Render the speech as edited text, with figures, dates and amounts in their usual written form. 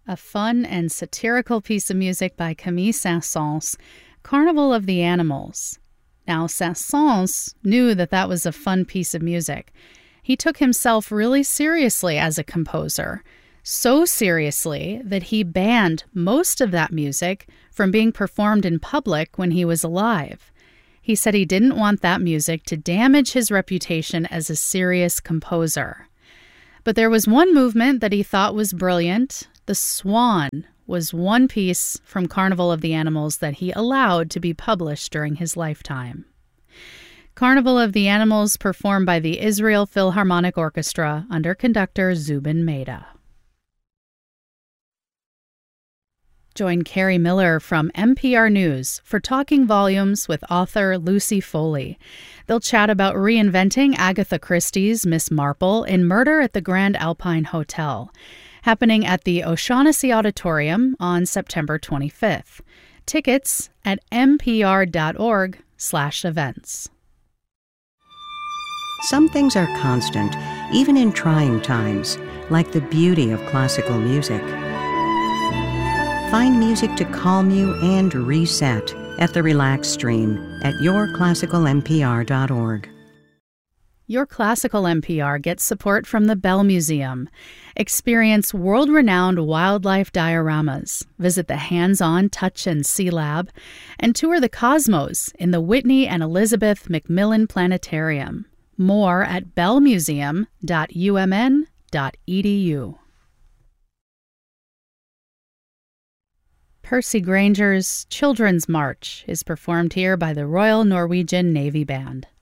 a fun and satirical piece of music by Camille Saint-Saëns, Carnival of the Animals. Now, Saint-Saëns knew that was a fun piece of music. He took himself really seriously as a composer, so seriously that he banned most of that music from being performed in public when he was alive. He said he didn't want that music to damage his reputation as a serious composer. But there was one movement that he thought was brilliant. The Swan was one piece from Carnival of the Animals that he allowed to be published during his lifetime. Carnival of the Animals performed by the Israel Philharmonic Orchestra under conductor Zubin Mehta. Join Carrie Miller from NPR News for Talking Volumes with author Lucy Foley. They'll chat about reinventing Agatha Christie's Miss Marple in Murder at the Grand Alpine Hotel, happening at the O'Shaughnessy Auditorium on September 25th. Tickets at npr.org/events. Some things are constant, even in trying times, like the beauty of classical music. Find music to calm you and reset at the Relax Stream at yourclassicalnpr.org. Your Classical NPR gets support from the Bell Museum. Experience world-renowned wildlife dioramas, visit the hands-on Touch and See Lab, and tour the cosmos in the Whitney and Elizabeth Macmillan Planetarium. More at bellmuseum.umn.edu. Percy Granger's Children's March is performed here by the Royal Norwegian Navy Band.